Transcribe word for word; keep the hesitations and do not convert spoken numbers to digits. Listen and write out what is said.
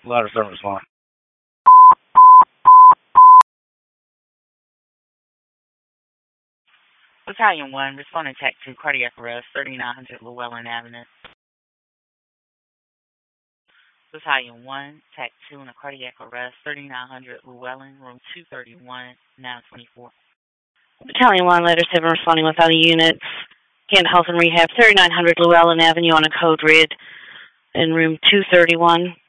Ladder seven respond. Battalion one, responding tech two, cardiac arrest, thirty-nine hundred Llewellyn Avenue. Battalion one, tech two, in a cardiac arrest, thirty-nine hundred Llewellyn, room two thirty-one, nine twenty-four. Battalion one, Ladder seven, responding with other units. Canada Health and Rehab, thirty-nine hundred Llewellyn Avenue on a code red in room two thirty-one.